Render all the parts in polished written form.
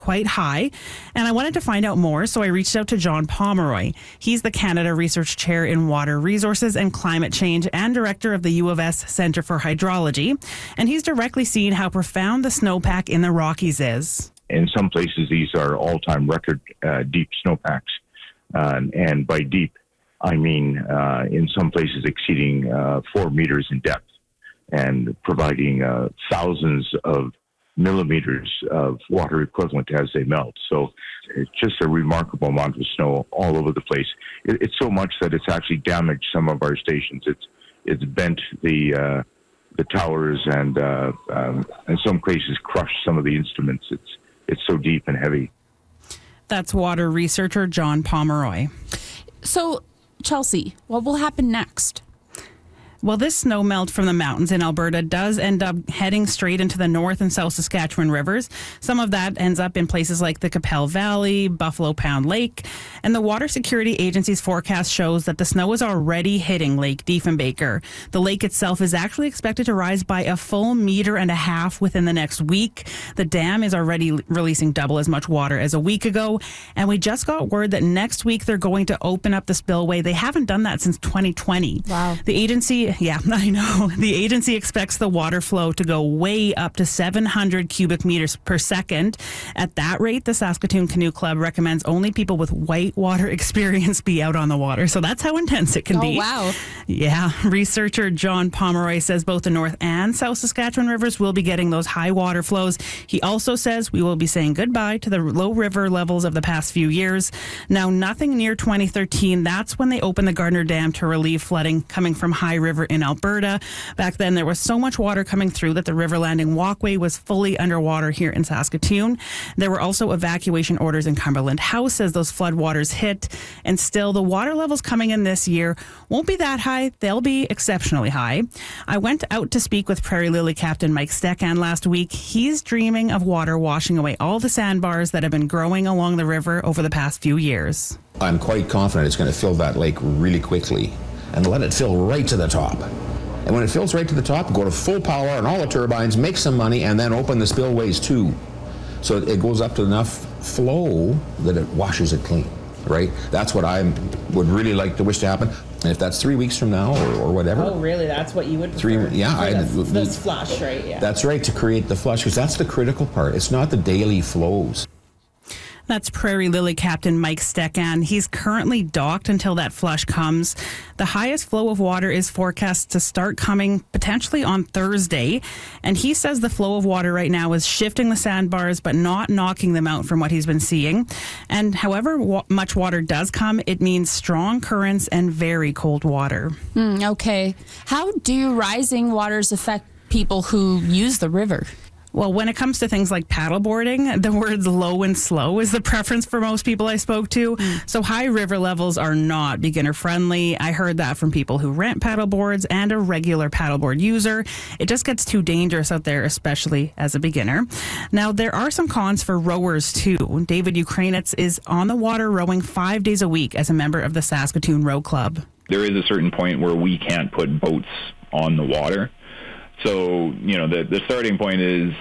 quite high, and I wanted to find out more, so I reached out to John Pomeroy. He's the Canada Research Chair in Water Resources and Climate Change and Director of the U of S Centre for Hydrology, and he's directly seen how profound the snowpack in the Rockies is. In some places, these are all-time record deep snowpacks, and by deep, I mean in some places exceeding 4 meters in depth and providing thousands of millimeters of water equivalent as they melt. So it's just a remarkable amount of snow all over the place. It's so much that it's actually damaged some of our stations. It's bent the towers and in some cases crushed some of the instruments. It's so deep and heavy. That's water researcher John Pomeroy. So, Chelsea, what will happen next? Well, this snow melt from the mountains in Alberta does end up heading straight into the North and South Saskatchewan rivers. Some of that ends up in places like the Qu'Appelle Valley, Buffalo Pound Lake, and the Water Security Agency's forecast shows that the snow is already hitting Lake Diefenbaker. The lake itself is actually expected to rise by a full 1.5 meters within the next week. The dam is already releasing double as much water as a week ago, and we just got word that next week they're going to open up the spillway. They haven't done that since 2020. Wow. The agency I know. The agency expects the water flow to go way up to 700 cubic meters per second. At that rate, the Saskatoon Canoe Club recommends only people with whitewater experience be out on the water. So that's how intense it can be. Oh, wow. Yeah. Researcher John Pomeroy says both the North and South Saskatchewan rivers will be getting those high water flows. He also says we will be saying goodbye to the low river levels of the past few years. Now, nothing near 2013. That's when they opened the Gardner Dam to relieve flooding coming from High River in Alberta. Back then, there was so much water coming through that the river landing walkway was fully underwater here in Saskatoon. There were also evacuation orders in Cumberland House as those floodwaters hit. And still, the water levels coming in this year won't be that high. They'll be exceptionally high. I went out to speak with Prairie Lily Captain Mike Stekan last week. He's dreaming of water washing away all the sandbars that have been growing along the river over the past few years. I'm quite confident it's going to fill that lake really quickly and let it fill right to the top. And when it fills right to the top, go to full power on all the turbines, make some money, and then open the spillways too. So it goes up to enough flow that it washes it clean, right? That's what I would really like to wish to happen. And if that's 3 weeks from now or whatever. Oh, really? That's what you would prefer? This flush, right? Yeah. That's right, to create the flush, because that's the critical part. It's not the daily flows. That's Prairie Lily Captain Mike Stekan. He's currently docked until that flush comes. The highest flow of water is forecast to start coming potentially on Thursday. And he says the flow of water right now is shifting the sandbars, but not knocking them out from what he's been seeing. And however much water does come, it means strong currents and very cold water. Okay. How do rising waters affect people who use the river? Well, when it comes to things like paddleboarding, the words low and slow is the preference for most people I spoke to. So high river levels are not beginner friendly. I heard that from people who rent paddleboards and a regular paddleboard user. It just gets too dangerous out there, especially as a beginner. Now, there are some cons for rowers too. David Ukrainitz is on the water rowing 5 days a week as a member of the Saskatoon Row Club. There is a certain point where we can't put boats on the water. So, the starting point is,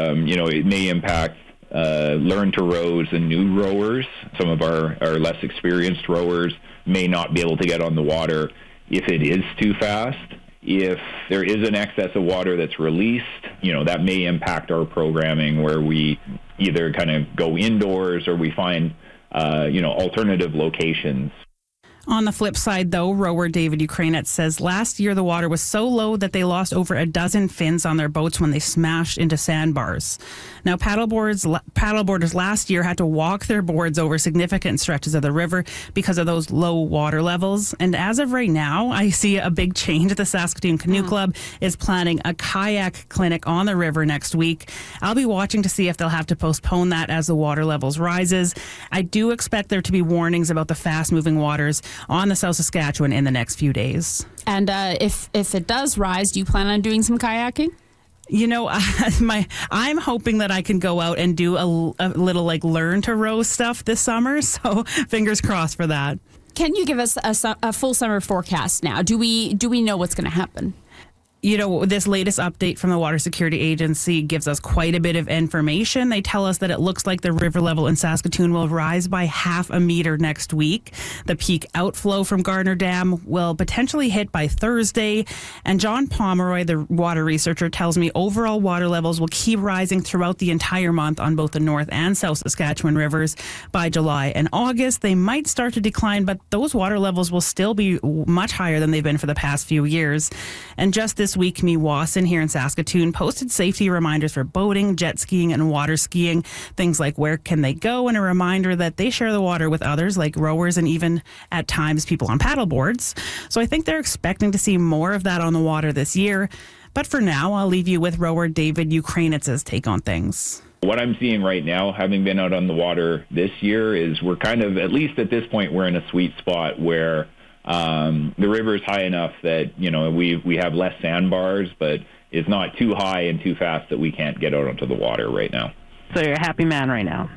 it may impact learn to rows and new rowers. Some of our less experienced rowers may not be able to get on the water if it is too fast. If there is an excess of water that's released, that may impact our programming where we either kind of go indoors or we find, alternative locations. On the flip side, though, rower David Ukrainitz says last year the water was so low that they lost over a dozen fins on their boats when they smashed into sandbars. Now, paddleboarders last year had to walk their boards over significant stretches of the river because of those low water levels. And as of right now, I see a big change. The Saskatoon Canoe Club is planning a kayak clinic on the river next week. I'll be watching to see if they'll have to postpone that as the water levels rises. I do expect there to be warnings about the fast-moving waters on the South Saskatchewan in the next few days. And if it does rise, do you plan on doing some kayaking? I'm hoping that I can go out and do a little learn to row stuff this summer. So fingers crossed for that. Can you give us a full summer forecast now? Do we know what's going to happen? This latest update from the Water Security Agency gives us quite a bit of information. They tell us that it looks like the river level in Saskatoon will rise by 0.5 meter next week. The peak outflow from Gardner Dam will potentially hit by Thursday. And John Pomeroy, the water researcher, tells me overall water levels will keep rising throughout the entire month on both the North and South Saskatchewan rivers. By July and August, they might start to decline, but those water levels will still be much higher than they've been for the past few years. And just this week, Meewasin here in Saskatoon posted safety reminders for boating, jet skiing, and water skiing. Things like where can they go, and a reminder that they share the water with others like rowers and even at times people on paddle boards. So I think they're expecting to see more of that on the water this year. But for now, I'll leave you with rower David Ukrainitz's take on things. What I'm seeing right now, having been out on the water this year, is we're kind of, at least at this point, we're in a sweet spot where the river is high enough that, we have less sandbars, but it's not too high and too fast that we can't get out onto the water right now. So you're a happy man right now?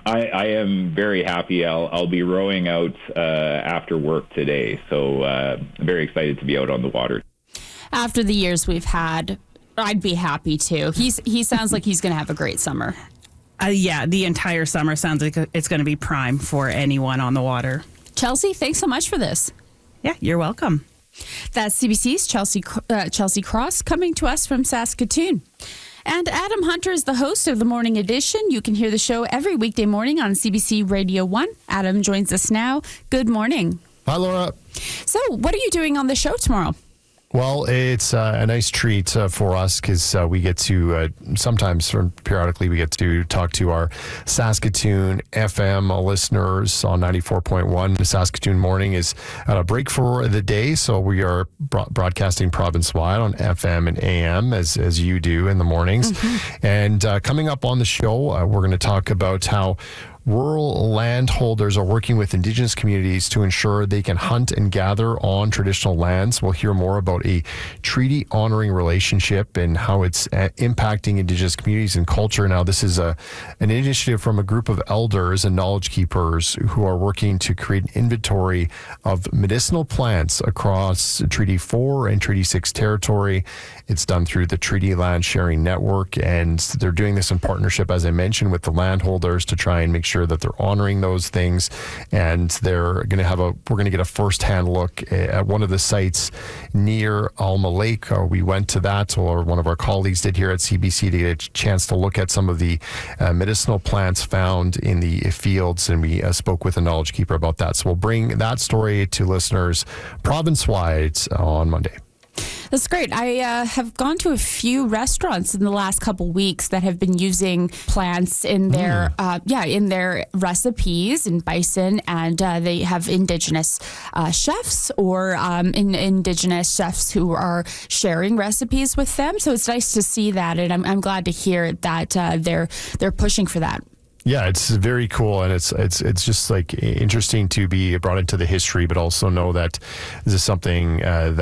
I am very happy. I'll be rowing out after work today, so very excited to be out on the water. After the years we've had, I'd be happy too. He sounds like he's going to have a great summer. Yeah, the entire summer sounds like it's going to be prime for anyone on the water. Chelsea, thanks so much for this. Yeah, you're welcome. That's CBC's Chelsea Cross coming to us from Saskatoon. And Adam Hunter is the host of the Morning Edition. You can hear the show every weekday morning on CBC Radio 1. Adam joins us now. Good morning. Hi, Laura. So what are you doing on the show tomorrow? Well, it's a nice treat for us because we get to sometimes, or periodically, we get to talk to our Saskatoon FM listeners on 94.1. The Saskatoon Morning is at a break for the day, so we are broadcasting province-wide on FM and AM as you do in the mornings. Mm-hmm. And coming up on the show, we're going to talk about how rural landholders are working with Indigenous communities to ensure they can hunt and gather on traditional lands. We'll hear more about a treaty honoring relationship and how it's impacting Indigenous communities and culture. Now, this is an initiative from a group of elders and knowledge keepers who are working to create an inventory of medicinal plants across Treaty 4 and Treaty 6 territory. It's done through the Treaty Land Sharing Network, and they're doing this in partnership, as I mentioned, with the landholders to try and make sure that they're honoring those things. And we're going to get a first-hand look at one of the sites near Alma Lake. We went to that, or one of our colleagues did here at CBC, to get a chance to look at some of the medicinal plants found in the fields, and we spoke with a knowledge keeper about that. So we'll bring that story to listeners province-wide on Monday. That's great. I have gone to a few restaurants in the last couple weeks that have been using plants in their in their recipes in bison, and they have Indigenous chefs or Indigenous chefs who are sharing recipes with them. So it's nice to see that, and I'm glad to hear that they're pushing for that. Yeah, it's very cool, and it's just like interesting to be brought into the history, but also know that this is something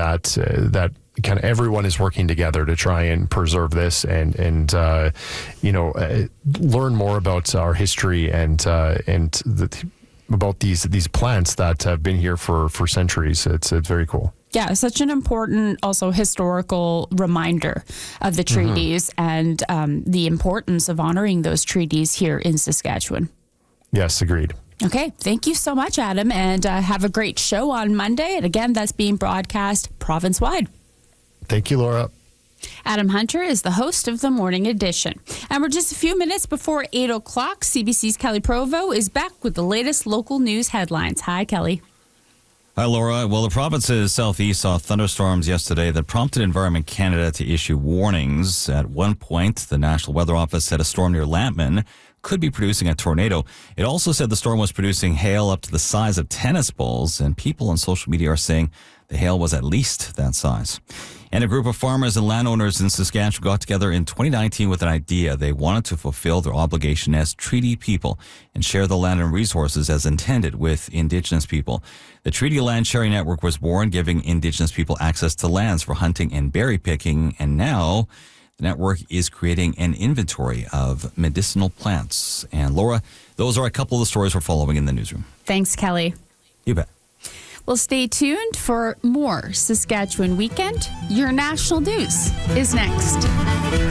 that kind of everyone is working together to try and preserve this and learn more about our history and about these plants that have been here for centuries. It's very cool. Yeah, such an important, also historical reminder of the treaties and the importance of honoring those treaties here in Saskatchewan. Yes, agreed. Okay, thank you so much, Adam, and have a great show on Monday. And again, that's being broadcast province-wide. Thank you, Laura. Adam Hunter is the host of the Morning Edition. And we're just a few minutes before 8 o'clock. CBC's Kelly Provo is back with the latest local news headlines. Hi, Kelly. Hi, Laura. Well, the province's southeast saw thunderstorms yesterday that prompted Environment Canada to issue warnings. At one point, the National Weather Office said a storm near Lantman could be producing a tornado. It also said the storm was producing hail up to the size of tennis balls, and people on social media are saying the hail was at least that size. And a group of farmers and landowners in Saskatchewan got together in 2019 with an idea. They wanted to fulfill their obligation as treaty people and share the land and resources as intended with Indigenous people. The Treaty Land Sharing Network was born, giving Indigenous people access to lands for hunting and berry picking. And now the network is creating an inventory of medicinal plants. And Laura, those are a couple of the stories we're following in the newsroom. Thanks, Kelly. You bet. Well, stay tuned for more Saskatchewan Weekend. Your National News is next.